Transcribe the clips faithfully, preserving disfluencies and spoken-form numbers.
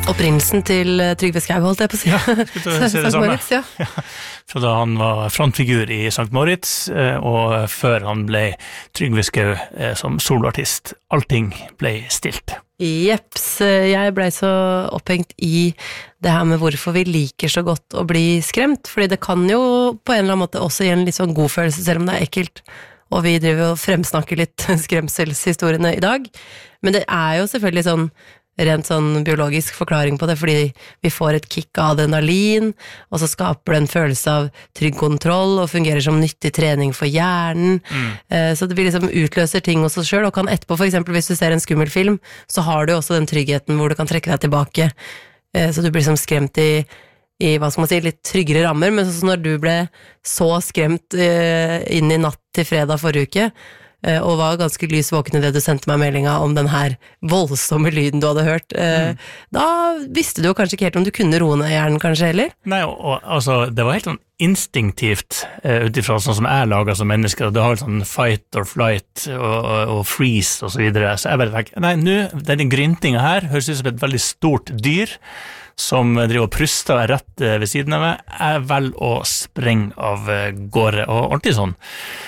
Opprinnelsen til Trygve Skau, holdt jeg på å si. Ja, skulle til å si det samme. Moritz, ja. Ja, for da han var frontfigur i Sankt Moritz, og før han ble Trygve Skau som soloartist. Allting ble stilt. Jeps, jeg ble så opphengt i det her med hvorfor vi liker så godt å bli skremt, fordi det kan jo på en eller annen måte også gi en litt sånn god følelse, selv om det er ekkelt, og vi driver og fremsnakker litt skremselshistoriene i dag, men det er jo selvfølgelig sånn rent sånn biologisk forklaring på det, fordi vi får et kick av adrenalin, og så skaper det en følelse av trygg kontroll, og fungerer som nyttig trening for hjernen, mm. så det vil liksom utløser ting hos oss selv, og kan etterpå, for eksempel hvis du ser en skummel film, så har du også den tryggheten hvor du kan trekke deg tilbake, så du blir liksom skremt i, i hva skal man si, litt tryggere rammer, men sånn når du ble så skremt inn i natt til fredag forrige uke, og var ganske lys våken i det du sendte meg meldinga om den her voldsomme lyden du hadde hørt. Mm. Da visste du jo kanskje ikke helt om du kunne roe ned hjernen kanskje heller? Nei, og, og, altså, det var helt sånn instinktivt uh, utifra sånn som jeg laget som menneske, og det har sånn fight or flight og, og, og freeze og så videre, så jeg bare tenker, nei, nå, denne gryntinga her høres ut som et veldig stort dyr som driver og pruster rett ved siden av meg, er vel å sprenge av gårde, og ordentlig sånn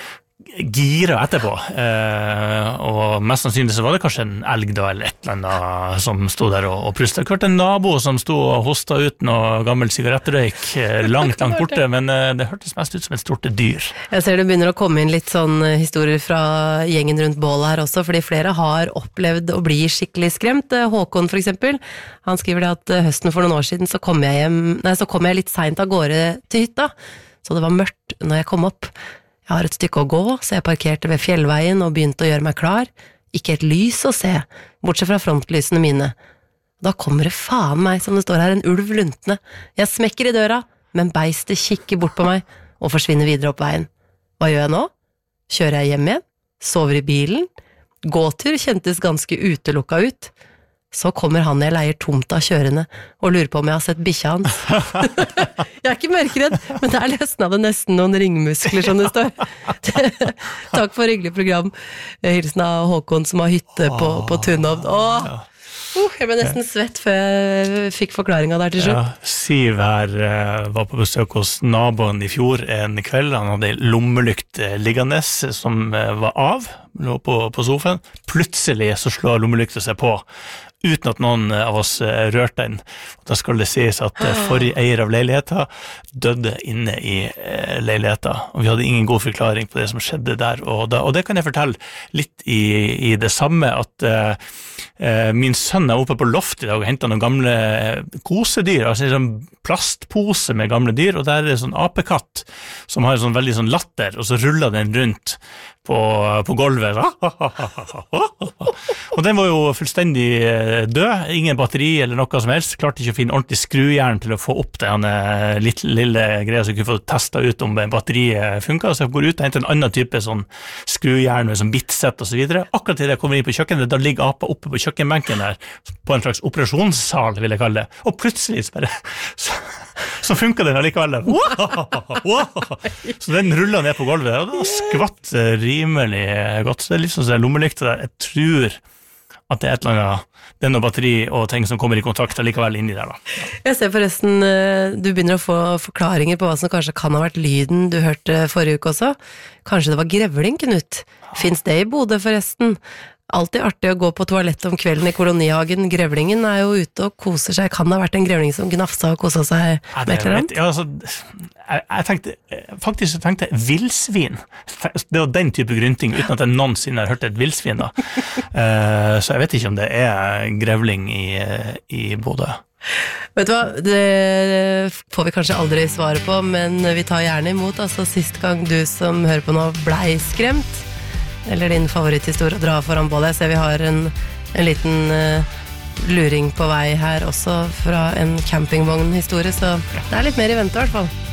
gira etterpå, eh, og mest sannsynlig så var det kanskje en elg da, eller et eller annet som stod der og, og prustet. Jeg hørte en nabo som stod og hostet ut noe gammel sigarettrøyk eh, langt, langt borte, men eh, det hørtes mest ut som et stort dyr. Jeg ser det begynner å komme inn litt sånn historier fra gjengen rundt bålet her også, fordi flere har opplevd å bli skikkelig skremt. Håkon for eksempel, han skriver det at høsten for noen år siden så kom jeg hjem, nei, så kom jeg litt sent av gårde til hytta, så det var mørkt når jeg kom opp. Jeg har et stykke å gå, så jeg parkerte ved fjellveien og begynte å gjøre meg klar. Ikke et lys å se, bortsett fra frontlysene mine. Da kommer det faen meg, som det står her, en ulv luntende. Jeg smekker i døra, men beistet kikker bort på meg og forsvinner videre opp veien. Hva gjør jeg nå? Kjører jeg hjem igjen? Sover i bilen? Gåtur kjentes ganske utelukka ut. Så kommer han jeg leier tomt av kjørende og lurer på om jeg har sett bikkja hans. Jeg er ikke mørkredd, men der løsnet det nesten noen ringmuskler som det står. Takk for hyggelig program. Hilsen av Håkon som har hytte på, på Tunhovd. Åh, uh, jeg ble nesten svett før jeg fikk forklaringen der til slutt. Ja, Siv her uh, var på besøk hos naboen i fjor en kveld. Han hadde lommelykt liggende som uh, var av, lå på, på sofaen. Plutselig så slår lommelykta seg på, uten at noen av oss rørte den. Da skal det sies at forrige eier av leiligheten døde inne i leiligheten, og vi hadde ingen god forklaring på det som skjedde der. Og, da, og det kan jeg fortelle litt i, i det samme, at uh, min sønn er oppe på loft i dag og hentet noen gamle kosedyr, altså en sånn plastpose med gamle dyr, og der er det sånn apekatt som har en sånn veldig sånn latter, og så ruller den rundt på, på gulvet. Og den var jo fullstendig død, ingen batteri eller noe som helst, klarte ikke å finne ordentlig skrujern til å få opp den litt lille greia så jeg kunne få testet ut om batteriet funket, så jeg går ut og henter en annen type sånn skrujern med sånn bitsett og så videre. Akkurat til jeg kommer inn på kjøkkenet, da ligger apa oppe på kjøkkenbenken der, på en slags operasjonssal vil jeg kalle det, og plutselig så bare så, så funket den allikevel der. Så den rullet ned på gulvet der, og da skvatt rimelig godt, så det er litt sånn som lommelykte der. Jeg tror at det er et eller annet, det er noe batteri og ting som kommer i kontakt allikevel inni der da. Jeg ser forresten, du begynner å få forklaringer på hva som kanskje kan ha vært lyden du hørte forrige uke også. Kanskje det var grevling, Knut. Finns det i Bodø forresten? Alltid artig å gå på toalett om kvelden i kolonihagen. Grevlingen er jo ute og koser seg. Kan det ha vært en grevling som gnafsa og koset seg ja, med et eller annet? Ja, altså, jeg, jeg tenkte, faktisk så tenkte jeg vilsvin. Det var den type grynting, uten at jeg noensinne har hørt et vilsvin da. uh, så jeg vet ikke om det er grevling i, i Bodø. Vet du hva, det får vi kanskje aldri svaret på, men vi tar gjerne imot. Altså, sist gang du som hører på nå blei skremt, eller din favoritthistorie å dra foran bålet. Jeg ser vi har en, en liten uh, luring på vei her også fra en campingvognhistorie, så det er litt mer i vente i hvert fall.